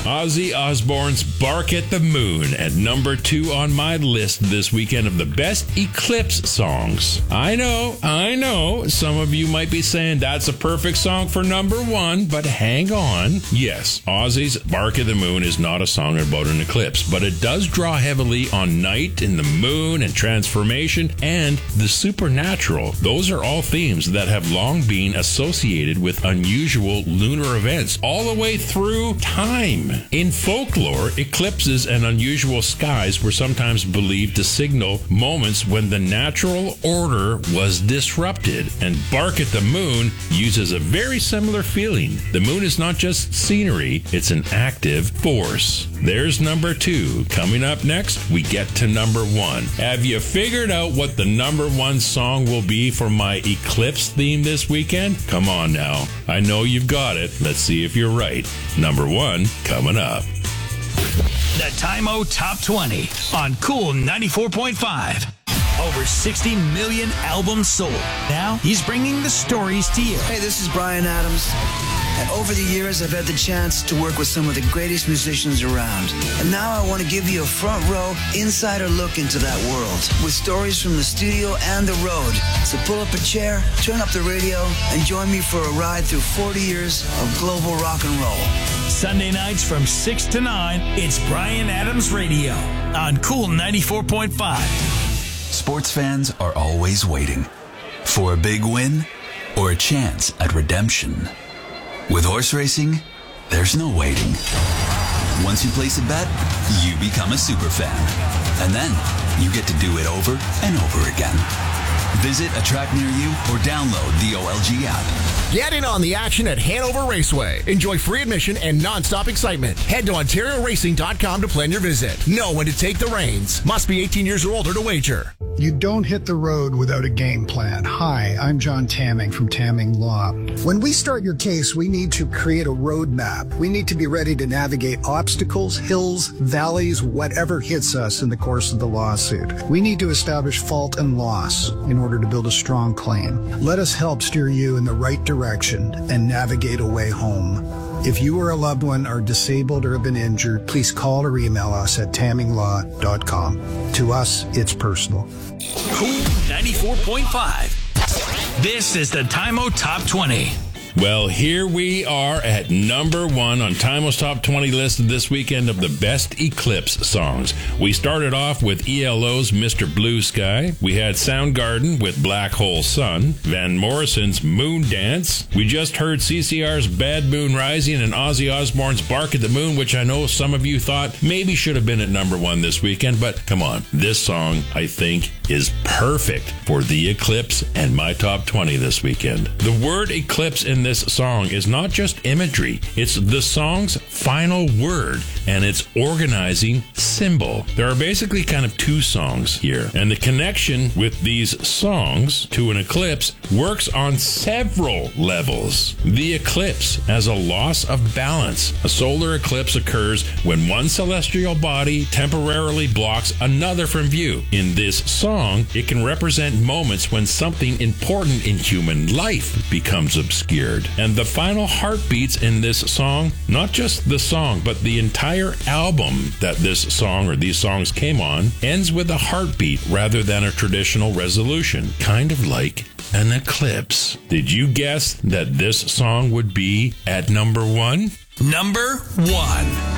Ozzy Osbourne's Bark at the Moon at number 2 on my list this weekend of the best Eclipse songs. I know, some of you might be saying that's a perfect song for number 1, but hang on. Yes, Ozzy's Bark at the Moon is not a song about an eclipse, but it does draw heavily on night and the moon and transformation and the supernatural. Those are all themes that have long been associated with unusual lunar events all the way through time. In folklore, eclipses and unusual skies were sometimes believed to signal moments when the natural order was disrupted, and Bark at the Moon uses a very similar feeling. The moon is not just scenery, it's an active force. There's number 2. Coming up next, we get to number 1. Have you figured out what the number 1 song will be for my eclipse theme this weekend? Come on now. I know you've got it. Let's see if you're right. Number 1 coming up. The Time-O Top 20 on Cool 94.5. Over 60 million albums sold. Now he's bringing the stories to you. Hey, this is Bryan Adams. And over the years, I've had the chance to work with some of the greatest musicians around. And now I want to give you a front row, insider look into that world with stories from the studio and the road. So pull up a chair, turn up the radio, and join me for a ride through 40 years of global rock and roll. Sunday nights from 6 to 9, it's Bryan Adams Radio on Cool 94.5. Sports fans are always waiting for a big win or a chance at redemption. With horse racing, there's no waiting. Once you place a bet, you become a super fan. And then you get to do it over and over again. Visit a track near you or download the OLG app. Get in on the action at Hanover Raceway. Enjoy free admission and nonstop excitement. Head to OntarioRacing.com to plan your visit. Know when to take the reins. Must be 18 years or older to wager. You don't hit the road without a game plan. Hi, I'm John Tamming from Tamming Law. When we start your case, we need to create a roadmap. We need to be ready to navigate obstacles, hills, valleys, whatever hits us in the course of the lawsuit. We need to establish fault and loss in order to build a strong claim. Let us help steer you in the right direction and navigate a way home. If you or a loved one are disabled or have been injured, please call or email us at tamminglaw.com. To us, it's personal. Cool 94.5. This is the Time-O Top 20. Well, here we are at number 1 on Time-O's Top 20 list this weekend of the best Eclipse songs. We started off with ELO's Mr. Blue Sky. We had Soundgarden with Black Hole Sun. Van Morrison's Moon Dance. We just heard CCR's Bad Moon Rising and Ozzy Osbourne's Bark at the Moon, which I know some of you thought maybe should have been at number 1 this weekend, but come on. This song, I think, is perfect for the Eclipse and my Top 20 this weekend. The word eclipse in this song is not just imagery, it's the song's final word and its organizing symbol. There are basically kind of 2 songs here, and the connection with these songs to an eclipse works on several levels. The eclipse as a loss of balance. A solar eclipse occurs when one celestial body temporarily blocks another from view. In this song, it can represent moments when something important in human life becomes obscured. And the final heartbeats in this song, not just the song, but the entire album that this song or these songs came on, ends with a heartbeat rather than a traditional resolution, kind of like an eclipse. Did you guess that this song would be at number 1? Number 1.